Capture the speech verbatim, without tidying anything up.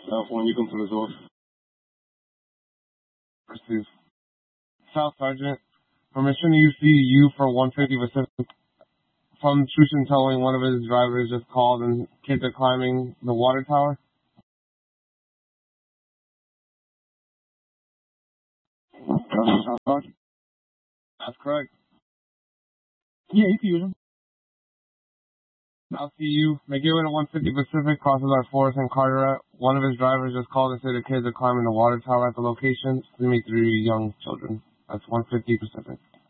South one, you come to the door. Receive. South Sergeant, permission to use C U for one fifty Pacific. From Trucian Towing, one of his drivers just called and kids are climbing the water tower. That's correct. Yeah, you can use them. I'll see you. Make your way to one fifty Pacific, crosses our Forest and Carteret. One of his drivers just called and said the kids are climbing the water tower at the location. We meet three young children. That's one fifty Pacific.